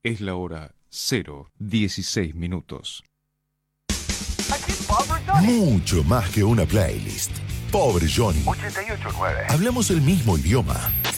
Es la hora 0:16. Mucho más que una playlist. Pobre Johnny. 88.9. Hablamos el mismo idioma.